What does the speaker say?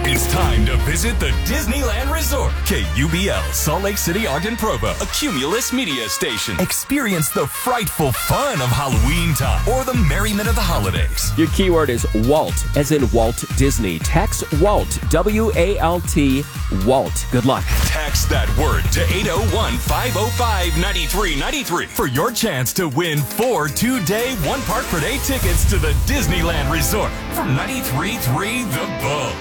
It's time to visit the Disneyland Resort. KUBL, Salt Lake City, Ogden, Provo, a Cumulus media station. Experience the frightful fun of Halloween time or the merriment of the holidays. Your keyword is Walt, as in Walt Disney. Text Walt, W-A-L-T, Walt. Good luck. Text that word to 801-505-9393 for your chance to win 4 two-day, 1 park per day tickets to the Disneyland Resort from 93.3 The Bull.